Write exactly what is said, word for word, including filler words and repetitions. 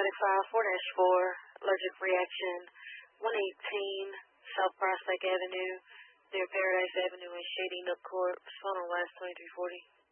ninety-five four dash four, allergic reaction, one eighteen South Prospect Avenue, near Paradise Avenue and Shady Nook Court. Phone on last twenty-three forty.